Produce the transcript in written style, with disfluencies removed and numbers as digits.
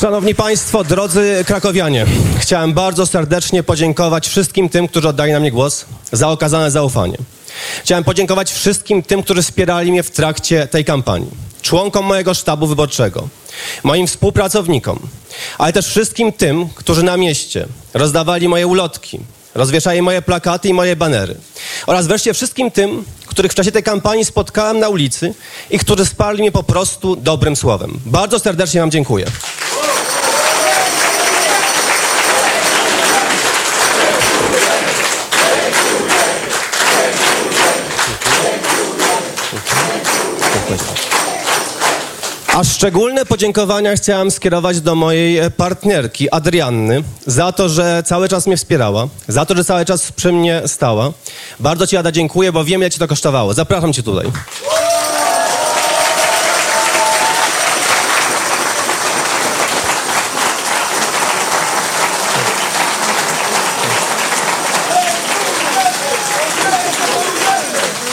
Szanowni Państwo, drodzy krakowianie, chciałem bardzo serdecznie podziękować wszystkim tym, którzy oddali na mnie głos, za okazane zaufanie. Chciałem podziękować wszystkim tym, którzy wspierali mnie w trakcie tej kampanii. Członkom mojego sztabu wyborczego, moim współpracownikom, ale też wszystkim tym, którzy na mieście rozdawali moje ulotki, rozwieszali moje plakaty i moje banery. Oraz wreszcie wszystkim tym, których w czasie tej kampanii spotkałem na ulicy i którzy wsparli mnie po prostu dobrym słowem. Bardzo serdecznie wam dziękuję. A szczególne podziękowania chciałem skierować do mojej partnerki Adrianny za to, że cały czas mnie wspierała, za to, że cały czas przy mnie stała. Bardzo ci, Ada, dziękuję, bo wiem, jak ci to kosztowało. Zapraszam cię tutaj.